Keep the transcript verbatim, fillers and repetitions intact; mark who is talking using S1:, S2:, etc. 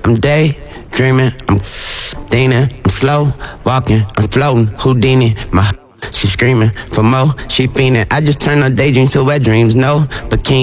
S1: I'm daydreaming, I'm Dina, I'm slow walking, I'm floating, Houdini, my she screaming for more, she fiending. I just turn her daydreams to wet dreams, no bikini.